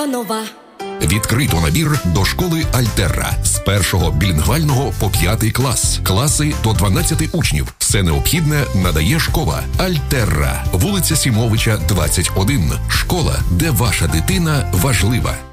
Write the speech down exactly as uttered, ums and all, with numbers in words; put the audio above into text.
нова. Відкрито набір до школи Альтерра з першого білінгвального по п'ятий клас. Класи до дванадцяти учнів. Все необхідне надає школа Альтерра. Вулиця Сімовича, двадцять один. Школа, де ваша дитина важлива.